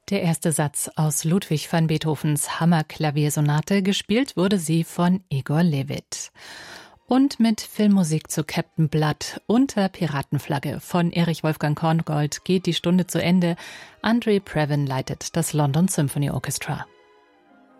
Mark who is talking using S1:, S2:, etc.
S1: Der erste Satz aus Ludwig van Beethovens Hammerklaviersonate, gespielt wurde sie von Igor Levit. Und mit Filmmusik zu Captain Blood unter Piratenflagge von Erich Wolfgang Korngold geht die Stunde zu Ende. Andre Previn leitet das London Symphony Orchestra.